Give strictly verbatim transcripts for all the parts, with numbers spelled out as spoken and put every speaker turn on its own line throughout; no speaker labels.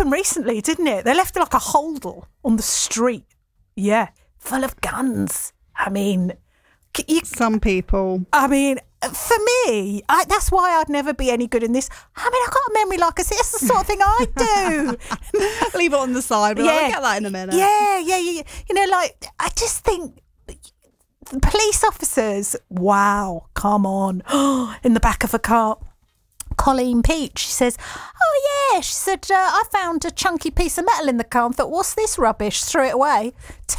happened recently, didn't it? They left like a holdall on the street. Yeah, full of guns. I mean, you,
some people.
I mean, for me, I, that's why I'd never be any good in this. I mean, I've got a memory like I said. It's the sort of thing I do.
Leave it on the side. But yeah. I'll get that in a minute.
Yeah, yeah, yeah. You know, like, I just think police officers, wow, come on. In the back of a car. Colleen Peach, she says, oh yeah, she said, uh, I found a chunky piece of metal in the car and thought, what's this rubbish? Threw it away.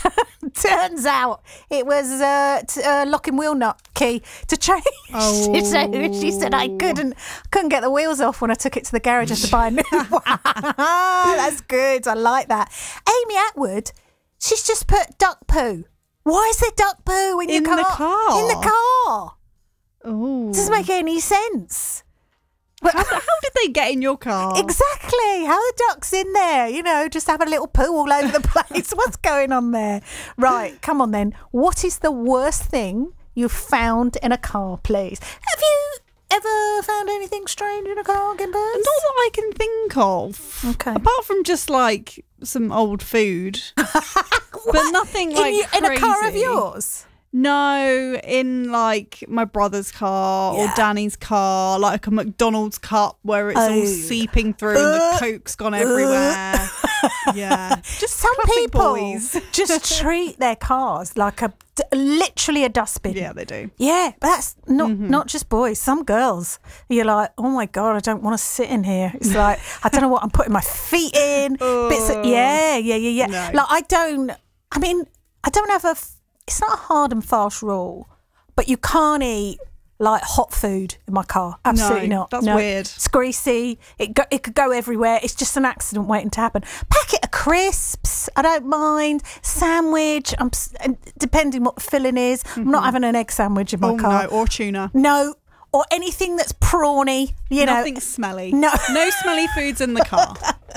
Turns out it was a t- uh, locking wheel nut key to change.
Oh.
she, said, she said, I couldn't couldn't get the wheels off when I took it to the garage just to buy a new one. That's good. I like that. Amy Atwood, she's just put duck poo. Why is there duck poo in,
in
your car?
the car?
In the car.
Oh.
Doesn't make any sense.
How, how did they get in your car?
Exactly. How are the ducks in there? You know, just have a little poo all over the place. What's going on there? Right, come on then. What is the worst thing you've found in a car, please? Have you ever found anything strange in a car, Gimbers?
Not that I can think of.
Okay.
Apart from just like some old food. But nothing like
in, you, in a car of yours?
No, in like my brother's car
Yeah.
or Danny's car, like a McDonald's cup where it's
Oh.
all seeping through and the Coke's gone everywhere. Yeah. Just
Some
classic
people
boys.
just treat their cars like a literally a dustbin.
Yeah, they do.
Yeah, but that's not
Mm-hmm.
not just boys. Some girls, you're like, oh my God, I don't want to sit in here. It's like, I don't know what I'm putting my feet in. Bits of, yeah, yeah, yeah, yeah.
No.
Like, I don't, I mean, I don't have a, it's not a hard and fast rule, but you can't eat like hot food in my car. Absolutely
No,
not.
that's
no.
weird.
It's greasy. It go, it could go everywhere. It's just an accident waiting to happen. Packet of crisps, I don't mind. Sandwich, I'm s- and depending what the filling is. I'm not having an egg sandwich in my
Oh
car.
no, or tuna.
No, or anything that's prawny. You know,
Nothing smelly.
No.
No smelly foods in the car.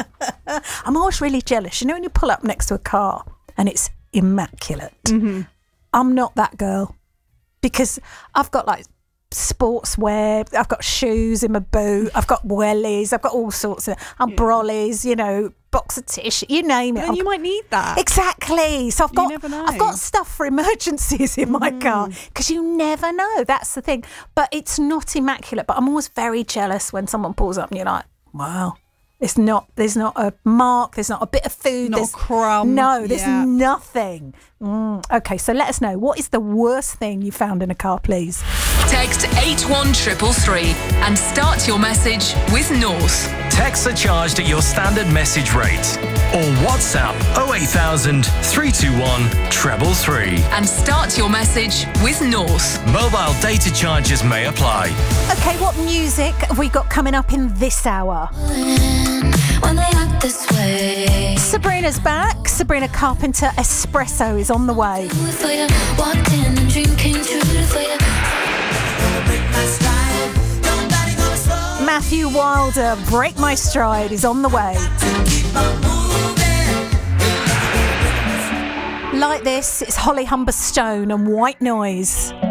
I'm always really jealous. You know, when you pull up next to a car and it's immaculate.
Mm-hmm.
I'm not that girl because I've got like sportswear, I've got shoes in my boot, I've got wellies, I've got all sorts of umbrellas, you know, box of tissue, you name it.
Then
I've-
you might need that.
Exactly. So I've
You
got
never know.
I've got stuff for emergencies in my car because you never know. That's the thing. But it's not immaculate. But I'm always very jealous when someone pulls up and you're like, wow. It's not, there's not a mark, there's not a bit of food.
Not a
there's,
crumb.
No, there's
Yeah.
nothing. Mm. Okay, so let us know. What is the worst thing you found in a car, please?
Text eight one three three three and start your message with North.
Texts are charged at your standard message rate. Or WhatsApp oh eight thousand, three two one, treble three.
And start your message with North.
Mobile data charges may apply.
Okay, what music have we got coming up in this hour?
When they act this way,
Sabrina's back. Sabrina Carpenter Espresso is on the way.
for you, walked in and dream came true for you.
Matthew Wilder, Break My Stride is on the way. Like this, it's Holly Humberstone and White Noise.